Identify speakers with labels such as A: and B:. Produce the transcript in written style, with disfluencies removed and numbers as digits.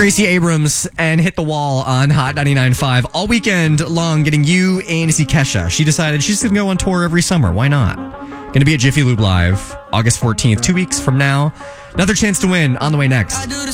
A: Gracie Abrams and Hit the Wall on Hot 99.5 all weekend long, getting you in to see Kesha. She decided she's going to go on tour every summer. Why not? Going to be at Jiffy Lube Live August 14th, 2 weeks from now. Another chance to win on the way next.